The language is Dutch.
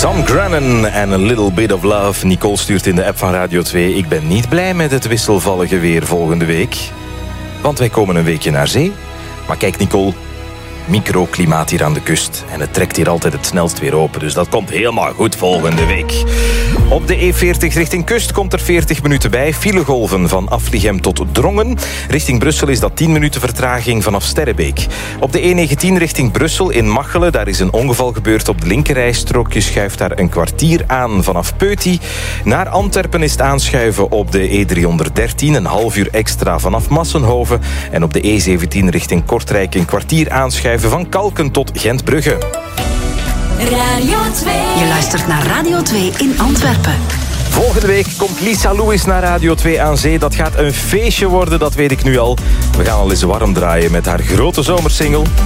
Tom Grennan en A Little Bit of Love. Nicole stuurt in de app van Radio 2... Ik ben niet blij met het wisselvallige weer volgende week. Want wij komen een weekje naar zee. Maar kijk Nicole, microklimaat hier aan de kust. En het trekt hier altijd het snelst weer open. Dus dat komt helemaal goed volgende week. Op de E40 richting kust komt er 40 minuten bij. Filegolven van Afligem tot Drongen. Richting Brussel is dat 10 minuten vertraging vanaf Sterrebeek. Op de E19 richting Brussel in Machelen. Daar is een ongeval gebeurd op de linkerrijstrook. Je schuift daar een kwartier aan vanaf Peuty. Naar Antwerpen is het aanschuiven op de E313. Een half uur extra vanaf Massenhoven. En op de E17 richting Kortrijk een kwartier aanschuiven van Kalken tot Gentbrugge. Radio 2. Je luistert naar Radio 2 in Antwerpen. Volgende week komt Lisa Lewis naar Radio 2 aan zee. Dat gaat een feestje worden, dat weet ik nu al. We gaan al eens warm draaien met haar grote zomersingle.